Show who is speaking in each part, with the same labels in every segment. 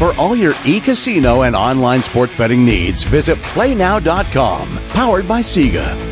Speaker 1: For all your e-casino and online sports betting needs, visit PlayNow.com. Powered by Sega.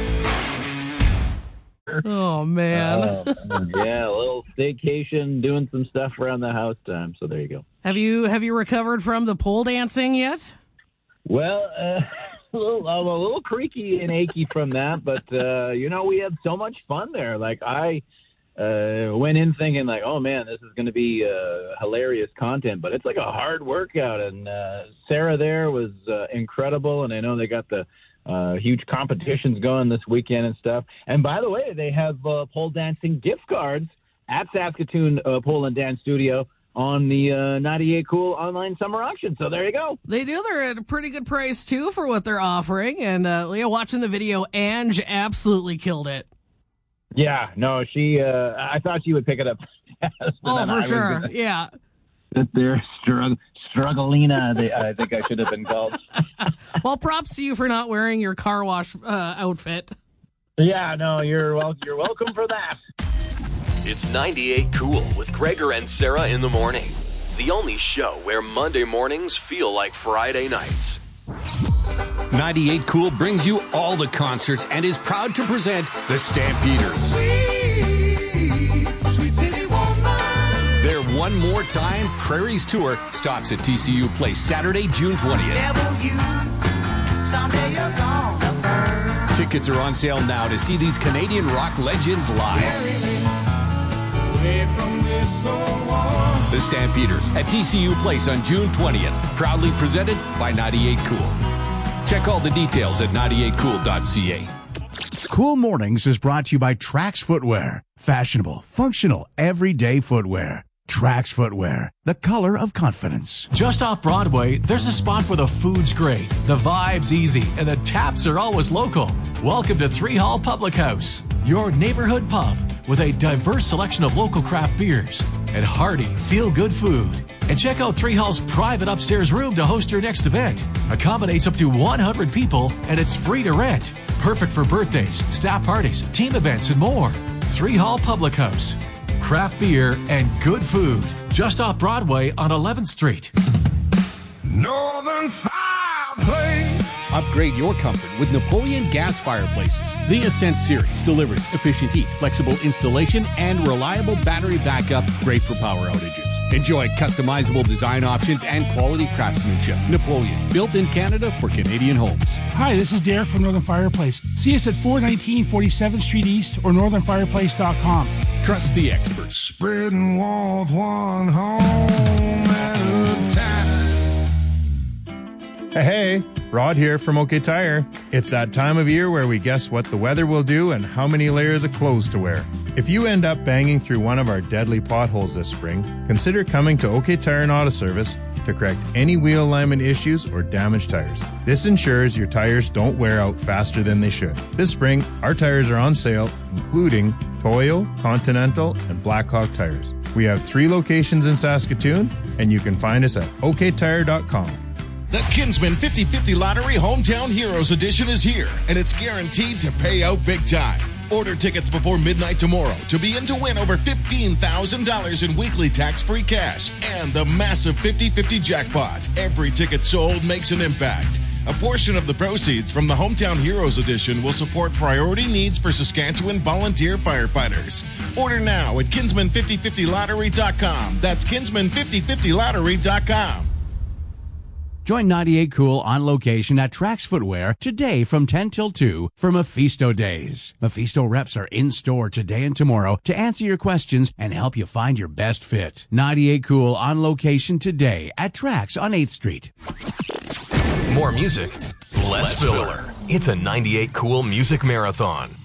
Speaker 2: Oh, man.
Speaker 3: Yeah, a little staycation, doing some stuff around the house time. So there you go.
Speaker 2: Have you recovered from the pole dancing yet?
Speaker 3: Well, I'm a little creaky and achy from that, but, we had so much fun there. Like, I went in thinking, like, oh, man, this is going to be hilarious content, but it's like a hard workout. And Sarah there was incredible, and I know they got the huge competitions going this weekend and stuff. And by the way, they have pole dancing gift cards at Saskatoon Pole and Dance Studio on the 98 Cool online summer auction. So there you go.
Speaker 2: They do. They're at a pretty good price, too, for what they're offering. And watching the video, Ange absolutely killed it.
Speaker 3: Yeah, no, I thought she would pick it up.
Speaker 2: Oh, for sure. Yeah.
Speaker 3: They're strugglina, I think I should have been called.
Speaker 2: Well, props to you for not wearing your car wash outfit.
Speaker 3: Yeah, no, you're welcome for that.
Speaker 4: It's 98 Cool with Gregor and Sarah in the morning. The only show where Monday mornings feel like Friday nights.
Speaker 5: 98 Cool brings you all the concerts and is proud to present the Stampeders. Sweet City Woman. Their One More Time Prairies Tour stops at TCU Place Saturday, June 20th. Tickets are on sale now to see these Canadian rock legends live. The Stampeders at TCU Place on June 20th. Proudly presented by 98 Cool. Check all the details at 98cool.ca.
Speaker 6: Cool Mornings is brought to you by Trax Footwear. Fashionable, functional, everyday footwear. Trax Footwear, the color of confidence.
Speaker 7: Just off Broadway, there's a spot where the food's great, the vibe's easy, and the taps are always local. Welcome to Three Hall Public House, your neighborhood pub with a diverse selection of local craft beers and hearty, feel-good food. And check out Three Hall's private upstairs room to host your next event. Accommodates up to 100 people, and it's free to rent. Perfect for birthdays, staff parties, team events, and more. Three Hall Public House. Craft beer and good food. Just off Broadway on 11th Street.
Speaker 5: Northern Fireplace. Upgrade your comfort with Napoleon gas fireplaces. The Ascent series delivers efficient heat, flexible installation, and reliable battery backup, great for power outages. Enjoy customizable design options and quality craftsmanship. Napoleon, built in Canada for Canadian homes.
Speaker 8: Hi, this is Derek from Northern Fireplace. See us at 419 47th Street East or northernfireplace.com.
Speaker 5: Trust the experts.
Speaker 9: Spreading warmth one home at a time.
Speaker 10: Hey, Rod here from OK Tire. It's that time of year where we guess what the weather will do and how many layers of clothes to wear. If you end up banging through one of our deadly potholes this spring, consider coming to OK Tire and Auto Service to correct any wheel alignment issues or damaged tires. This ensures your tires don't wear out faster than they should. This spring, our tires are on sale, including Toyo, Continental, and Blackhawk tires. We have 3 locations in Saskatoon, and you can find us at oktire.com.
Speaker 11: The Kinsman 50/50 Lottery Hometown Heroes Edition is here, and it's guaranteed to pay out big time. Order tickets before midnight tomorrow to be in to win over $15,000 in weekly tax-free cash and the massive 50/50 jackpot. Every ticket sold makes an impact. A portion of the proceeds from the Hometown Heroes Edition will support priority needs for Saskatchewan volunteer firefighters. Order now at Kinsman5050lottery.com. That's Kinsman5050lottery.com.
Speaker 6: Join 98 Cool on location at Trax Footwear today from 10 till 2 for Mephisto Days. Mephisto reps are in store today and tomorrow to answer your questions and help you find your best fit. 98 Cool on location today at Trax on 8th Street.
Speaker 4: More music, less filler. It's a 98 Cool music marathon.